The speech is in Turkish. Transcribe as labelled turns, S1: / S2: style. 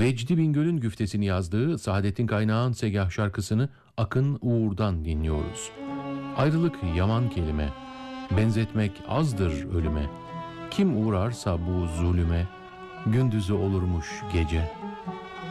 S1: Vecdi Bingöl'ün güftesini yazdığı Saadettin Kaynağ'ın Segah şarkısını Akın Uğur'dan dinliyoruz. Ayrılık yaman kelime, benzetmek azdır ölüme. Kim uğrarsa bu zulüme, gündüzü olurmuş gece.